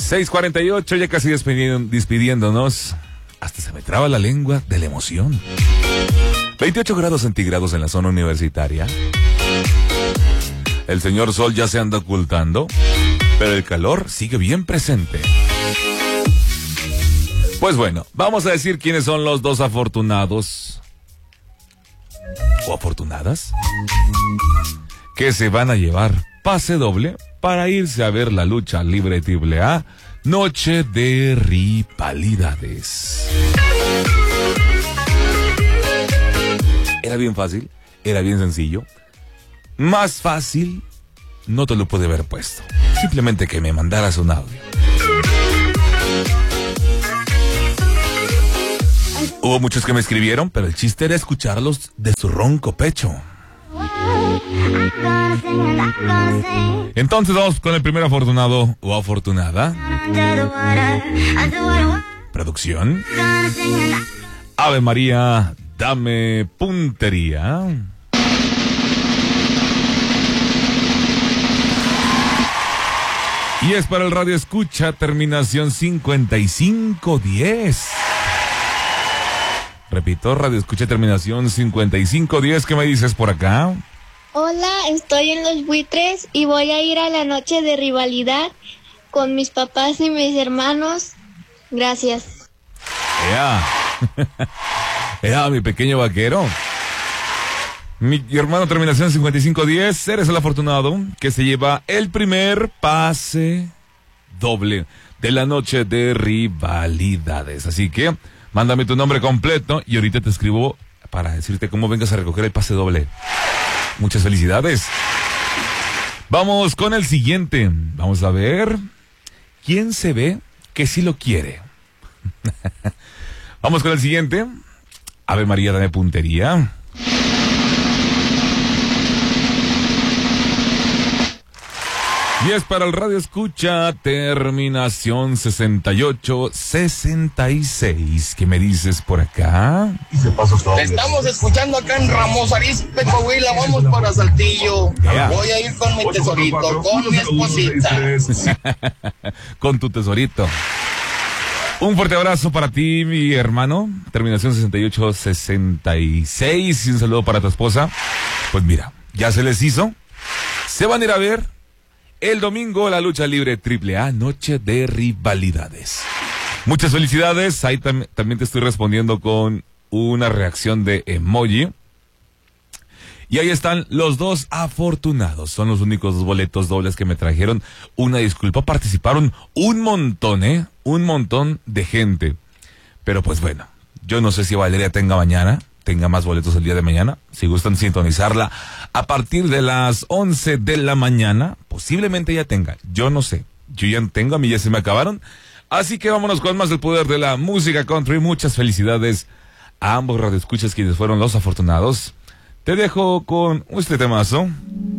6:48, ya casi despidiéndonos. Hasta se me traba la lengua de la emoción. 28 grados centígrados en la zona universitaria. El señor Sol ya se anda ocultando, pero el calor sigue bien presente. Pues bueno, vamos a decir quiénes son los dos afortunados o afortunadas que se van a llevar pase doble para irse a ver la lucha libre AAA Noche de Rivalidades. Era bien fácil, era bien sencillo. Más fácil no te lo pude haber puesto. Simplemente que me mandaras un audio. Hubo muchos que me escribieron, pero el chiste era escucharlos de su ronco pecho. Entonces vamos con el primer afortunado o afortunada. Producción. Ave María, dame puntería. Y es para el radio escucha, terminación 5510. Repito, radio escucha, terminación 5510. ¿Qué me dices por acá? Hola, estoy en Los Buitres y voy a ir a la noche de rivalidad con mis papás y mis hermanos. Gracias. Mi pequeño vaquero. Mi hermano, terminación 5510, eres el afortunado que se lleva el primer pase doble de la noche de rivalidades. Así que mándame tu nombre completo y ahorita te escribo para decirte cómo vengas a recoger el pase doble. Muchas felicidades. Vamos con el siguiente. Vamos a ver quién se ve que sí lo quiere. Vamos con el siguiente. Ave María, dame puntería. Y es para el radio escucha, terminación 6866. ¿Qué me dices por acá? Te estamos escuchando acá en Ramos Arizpe, Coahuila. Vamos para Saltillo. Voy a ir con mi tesorito, con mi esposita. Con tu tesorito. Un fuerte abrazo para ti, mi hermano. Terminación 6866. Y un saludo para tu esposa. Pues mira, ya se les hizo. Se van a ir a ver el domingo la lucha libre AAA Noche de Rivalidades. Muchas felicidades. Ahí también te estoy respondiendo con una reacción de emoji. Y ahí están los dos afortunados. Son los únicos dos boletos dobles que me trajeron. Una disculpa, participaron un montón, un montón de gente. Pero pues bueno, yo no sé si Valeria tenga más boletos el día de mañana. Si gustan sintonizarla a partir de las 11 de la mañana, posiblemente ya tenga. Yo no sé. Yo ya tengo, a mí ya se me acabaron. Así que vámonos con más del poder de la música country. Muchas felicidades a ambos radioescuchas quienes fueron los afortunados. Te dejo con este temazo.